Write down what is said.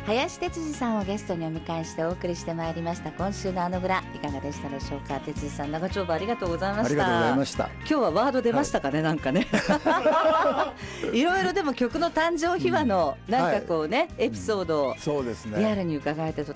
林哲司さんをゲストにお迎えしてお送りしてまいりました今週のあのぐら、いかがでしたでしょうか。哲司さん、長丁場ありがとうございました。 ありがとうございました。 今日はワード出ましたかね、なんかねいろいろでも曲の誕生秘話のなんかこうね、エピソードをリアルに伺えてと